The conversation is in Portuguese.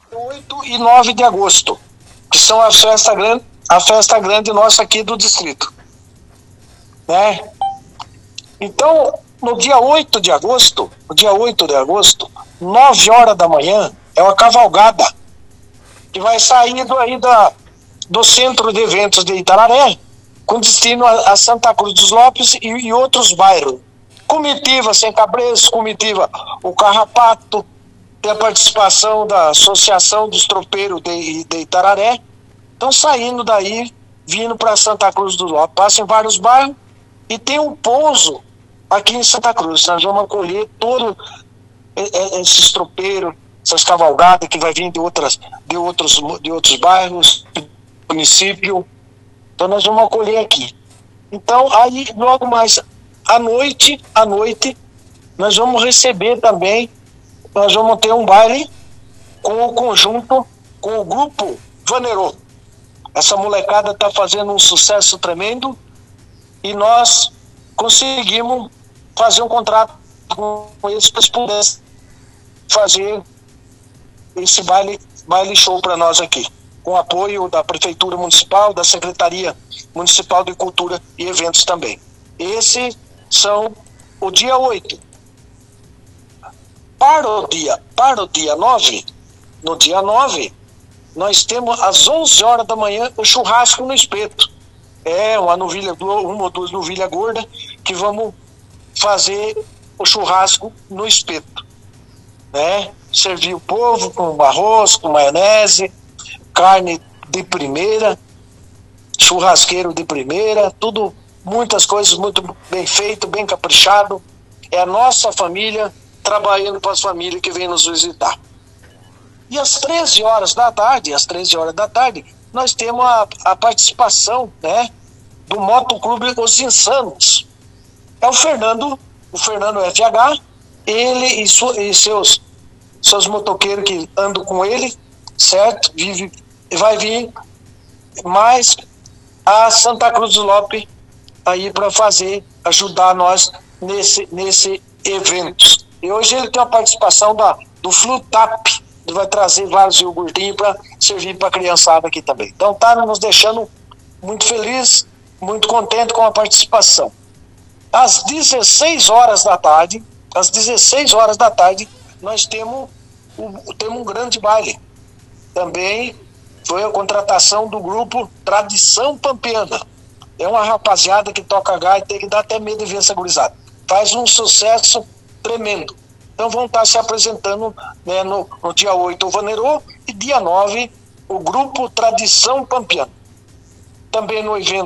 8 e 9 de agosto, que são a festa grande nossa aqui do distrito, né? Então, no dia 8 de agosto, 9 horas da manhã, é uma cavalgada que vai saindo aí do centro de eventos de Itararé, com destino a Santa Cruz dos Lopes e outros bairros. Comitiva Sem Cabresto, comitiva O Carrapato, tem a participação da Associação dos Tropeiros de Itararé. Estão saindo daí, vindo para Santa Cruz dos Lopes. Passam em vários bairros e tem um pouso aqui em Santa Cruz. Nós vamos acolher todos esses tropeiros, essas cavalgadas que vai vir de outros bairros, município. Então nós vamos acolher aqui. Então aí logo mais à noite, nós vamos receber também, nós vamos ter um baile com o conjunto, com o grupo Vanerô. Essa molecada está fazendo um sucesso tremendo e nós conseguimos fazer um contrato com eles para eles pudessem fazer esse baile show para nós aqui, com apoio da Prefeitura Municipal, da Secretaria Municipal de Cultura e Eventos também. Esses são o dia 8. Para o dia 9, no dia 9, nós temos às 11 horas da manhã o churrasco no espeto. Uma ou duas novilhas gordas que vamos fazer o churrasco no espeto, né? Servir o povo com arroz, com maionese, carne de primeira, churrasqueiro de primeira, tudo, muitas coisas muito bem feito, bem caprichado. É a nossa família trabalhando para as famílias que vêm nos visitar. E às 13 horas da tarde, nós temos a participação, né, do Motoclube Os Insanos. É o Fernando FH, ele e seus motoqueiros que andam com ele, certo? Vai vir mais a Santa Cruz dos Lopes aí para ajudar nós nesse evento. E hoje ele tem a participação do Flutap, que vai trazer vários iogurtinhos para servir para a criançada aqui também. Então tá nos deixando muito feliz, muito contente com a participação. Às 16 horas da tarde, nós temos um grande baile. Também foi a contratação do grupo Tradição Pampiana. É uma rapaziada que toca gaita, tem que dar até medo de ver essa gurizada. Faz um sucesso tremendo. Então vão estar se apresentando, né, no dia 8 o Vanerô e dia 9 o grupo Tradição Pampiana. Também no evento